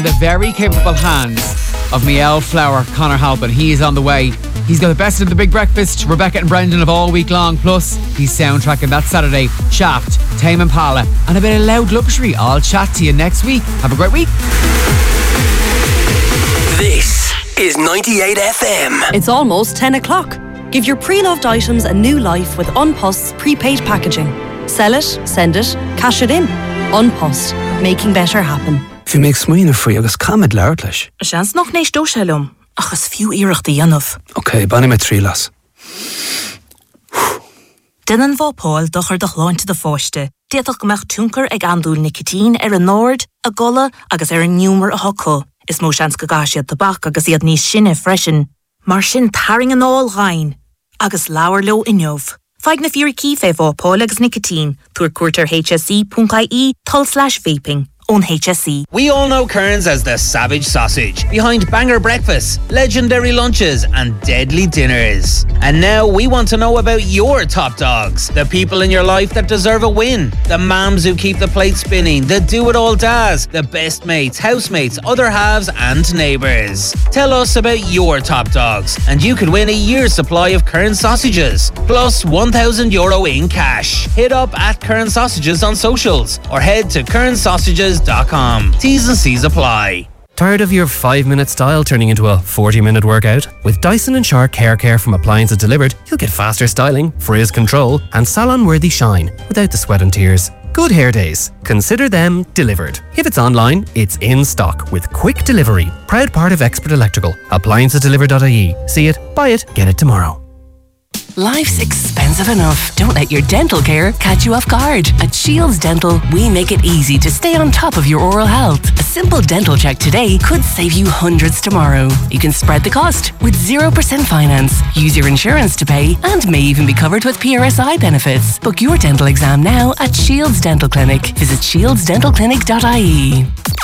The very capable hands of Miel Flower, Conor Halpin. He is on the way. He's got the best of the Big Breakfast, Rebecca and Brendan of all week long. Plus, he's soundtracking that Saturday, Shaft, Tame Impala, and a bit of Loud Luxury. I'll chat to you next week. Have a great week. This is 98 FM. It's almost 10 o'clock. Give your pre-loved items a new life with Unpost's prepaid packaging. Sell it, send it, cash it in. Unpost, making better happen. Bhí méid smaoine faoi agus camid leir leis. Seans noch nééis dóisilumm, achas fiú iireachta dhéanamh. Ok, banna me trí las. Dinan bhópáil dochar do chláinte de fáiste. Déadach gomach túncar ag andúil nicotín ar an nord, a gola agus ar an nniúmar a hoco. Is mó seans go gáisiad tabach agus iad níos sinne freisin. Mar sin taring an áil ghain, agus láir leo inneomh. Feig na fíorí cífe bhópáil agus nicotín, tuair cuairtear hse.ie/vaping. On HSE. We all know Kearns as the savage sausage, behind banger breakfasts, legendary lunches and deadly dinners. And now we want to know about your top dogs, the people in your life that deserve a win, the mums who keep the plate spinning, the do-it-all dads, the best mates, housemates, other halves and neighbours. Tell us about your top dogs and you could win a year's supply of Kearns sausages, plus €1,000 in cash. Hit up at Kearns Sausages on socials or head to kearnssausages.com. T's and C's apply. Tired of your 5-minute style turning into a 40-minute workout? With Dyson & Shark Hair Care from Appliances Delivered, you'll get faster styling, frizz control and salon-worthy shine without the sweat and tears. Good hair days. Consider them delivered. If it's online, it's in stock with quick delivery. Proud part of Expert Electrical. AppliancesDelivered.ie. See it, buy it, get it tomorrow. Life's expensive enough. Don't let your dental care catch you off guard. At Shields Dental, we make it easy to stay on top of your oral health. A simple dental check today could save you hundreds tomorrow. You can spread the cost with 0% finance, use your insurance to pay, and may even be covered with PRSI benefits. Book your dental exam now at Shields Dental Clinic. Visit shieldsdentalclinic.ie.